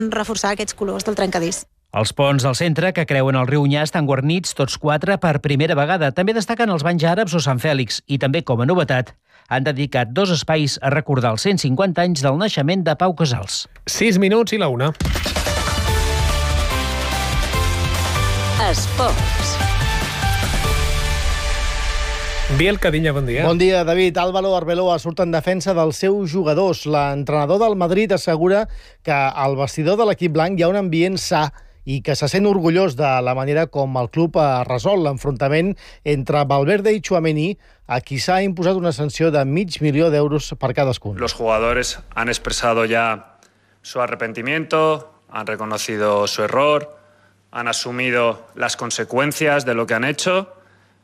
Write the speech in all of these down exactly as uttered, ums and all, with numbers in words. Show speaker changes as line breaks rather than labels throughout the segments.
reforçar aquests colors del trencadís.
Els ponts del centre, que creuen el riu Nyà, estan guarnits tots quatre per primera vegada. També destaquen els banys àrabs o Sant Fèlix i també, com a novetat, han dedicat dos espais a recordar els cent cinquanta anys del naixement de Pau Casals.
Sis minuts i la una.
Esports.
Biel Cadinya, bon dia.
Bon dia, David. Álvaro Arbeloa surt en defensa dels seus jugadors. L'entrenador del Madrid assegura que al vestidor de l'equip blanc hi ha un ambient sa i que se sent orgullós de la manera com el club ha resolt l'enfrontament entre Valverde i Tchouaméni, a qui s'ha imposat una sanció de mig milió d'euros per cadascun.
Los jugadores han expresado ya su arrepentimiento, han reconocido su error, han asumido las consecuencias de lo que han hecho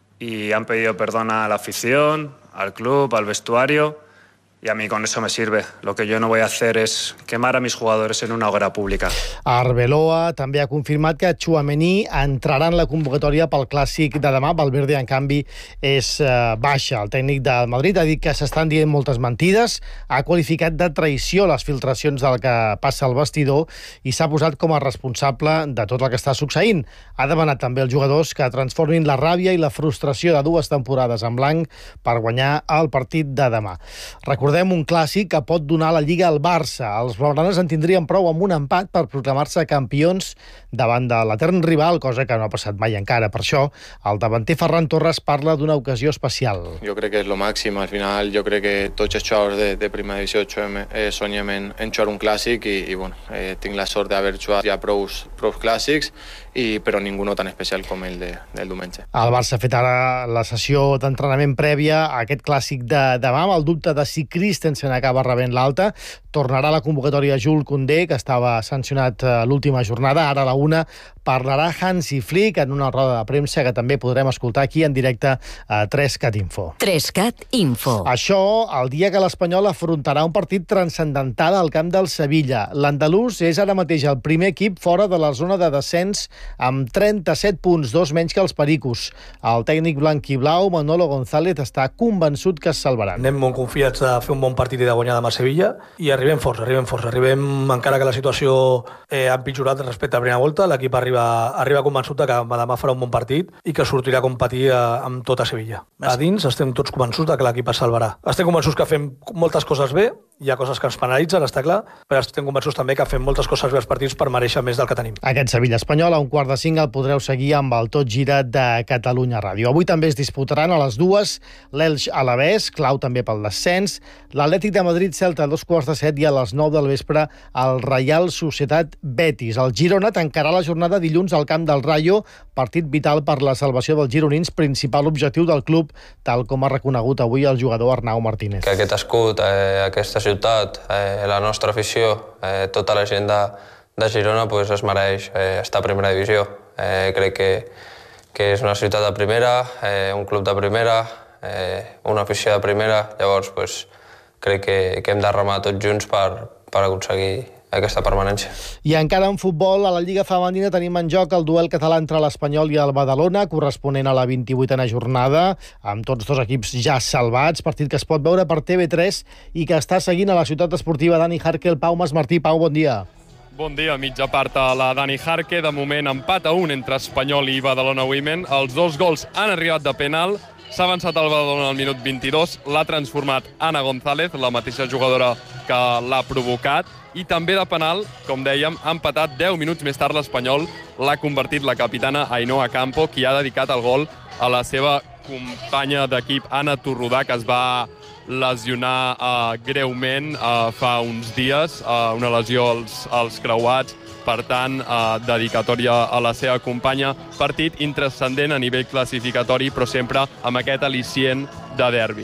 y han pedido perdón a la afición, al club, al vestuario, y a mí con eso me sirve. Lo que yo no voy a hacer es quemar a mis jugadores en una hoguera pública.
Arbeloa també ha confirmat que Tchouaméni entrarà en la convocatòria pel clàssic de demà. Valverde, en canvi, és eh, baixa. El tècnic del Madrid ha dit que s'estan dient moltes mentides, ha qualificat de traïció les filtracions del que passa al vestidor i s'ha posat com a responsable de tot el que està succeint. Ha demanat també als jugadors que transformin la ràbia i la frustració de dues temporades en blanc per guanyar el partit de demà. Recordem un clàssic que pot donar la Lliga al Barça. Els blaugranes en tindrien prou amb un empat per proclamar-se campions davant de l'etern rival, cosa que no ha passat mai encara. Per això, el davanter Ferran Torres parla d'una ocasió especial.
Jo crec que és lo màxim. Al final, jo crec que tots els jugadors de, de primera divisió eh, sognem en, en jugar un clàssic i, i bueno, eh, tinc la sort d'haver jugat ja prou, prou clàssics, i, però ningú no tan especial com el de, del diumenge.
El Barça ha fet ara la sessió d'entrenament prèvia a aquest clàssic de demà, amb el dubte de si Christensen acaba rebent l'alta. Tornarà a la convocatòria Jules Koundé, que estava sancionat a l'última jornada. Ara a la una parlarà Hansi Flick en una roda de premsa que també podrem escoltar aquí en directe a tres cat Info.
tres cat Info.
Això el dia que l'Espanyol afrontarà un partit transcendental al camp del Sevilla. L'andalús és ara mateix el primer equip fora de la zona de descens amb trenta-set punts, dos menys que els Pericos. El tècnic blanquiblau, Manolo González, està convençut que es salvaran.
Anem molt confiats de fer un bon partit i de guanyar demà a Sevilla i arribem forts, arribem forts. Arribem, encara que la situació eh, ha empitjorat respecte a la primera volta, l'equip arriba, arriba convençut que demà farà un bon partit i que sortirà a competir eh, amb tota Sevilla. A dins estem tots convençuts de que l'equip es salvarà. Estem convençuts que fem moltes coses bé, hi ha coses que ens penalitzen, està clar, però estem convençuts també que fem moltes coses bé als partits per mereixer més del que tenim.
Aquest Sevilla-Espanyol a un quart de cinc el podreu seguir amb el Tot Gira de Catalunya Ràdio. Avui també es disputaran a les dues l'Elx-Alavés, clau també pel descens, l'Atlètic de Madrid-Celta a dos quarts de set i a les nou del vespre el Reial Societat Betis. El Girona tancarà la jornada dilluns al camp del Rayo, partit vital per la salvació dels gironins, principal objectiu del club, tal com ha reconegut avui el jugador Arnau Martínez.
Que aquest escut, eh, aquesta ciutat, eh, la nostra afició, eh, tota la gent de, de Girona pues, es mereix eh, estar a primera divisió. Eh, crec que, que és una ciutat de primera, eh, un club de primera, eh, una afició de primera, llavors pues, crec que, que hem de remar tots junts per, per aconseguir aquesta permanència.
I encara en futbol, a la Lliga Femenina tenim en joc el duel català entre l'Espanyol i el Badalona, corresponent a la vint-i-vuitena jornada, amb tots dos equips ja salvats, partit que es pot veure per T V tres i que està seguint a la ciutat esportiva Dani Jarque, el Pau Masmartí. Pau, bon dia.
Bon dia, mitja part a la Dani Jarque. De moment, empat a un entre Espanyol i Badalona Women. Els dos gols han arribat de penal. S'ha avançat el Badalona al minut vint-i-dos, l'ha transformat Ana González, la mateixa jugadora que l'ha provocat, i també de penal, com dèiem, ha empatat deu minuts més tard l'Espanyol, l'ha convertit la capitana Ainhoa Campo, qui ha dedicat el gol a la seva companya d'equip Anna Torrodà, que es va lesionar uh, greument uh, fa uns dies, uh, una lesió als, als creuats. Per tant, eh, dedicatòria a la seva companya. Partit intranscendent a nivell classificatori, però sempre amb aquest al·licient de derbi.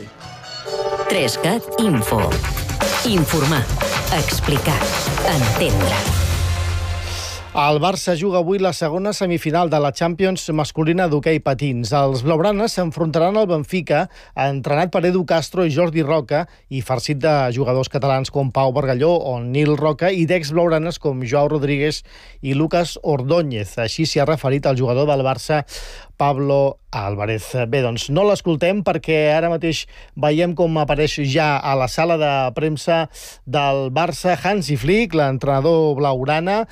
tres cat Info. Informar, explicar, entendre.
El Barça juga avui la segona semifinal de la Champions masculina d'hoquei patins. Els blaugranes s'enfrontaran al Benfica, entrenat per Edu Castro i Jordi Roca, i farcit de jugadors catalans com Pau Bargalló o Nil Roca, i d'ex-blaugranes com Joao Rodríguez i Lucas Ordóñez. Així s'hi ha referit el jugador del Barça, Pablo Álvarez. Bé, doncs no l'escoltem perquè ara mateix veiem com apareix ja a la sala de premsa del Barça Hansi Flick, l'entrenador blaugrana,